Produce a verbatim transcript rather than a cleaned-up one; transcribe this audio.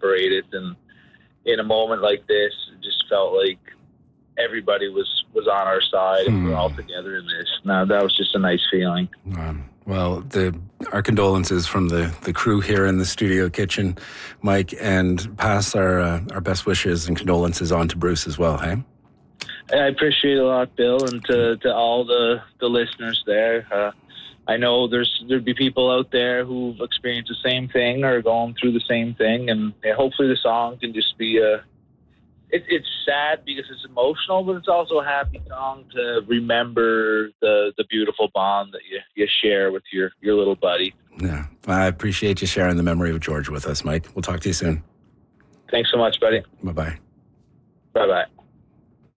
separate it. And in a moment like this, it just felt like everybody was, was on our side and Hmm. we're all together in this. Now, that was just a nice feeling. Um, well, the our condolences from the, the crew here in the studio kitchen, Mike, and pass our uh, our best wishes and condolences on to Bruce as well, hey? I appreciate it a lot, Bill, and to, to all the, the listeners there. Uh, I know there's there'd be people out there who've experienced the same thing or going through the same thing, and yeah, hopefully the song can just be a. It, it's sad because it's emotional, but it's also a happy song to remember the the beautiful bond that you, you share with your, your little buddy. Yeah, I appreciate you sharing the memory of George with us, Mike. We'll talk to you soon. Thanks so much, buddy. Bye bye. Bye bye.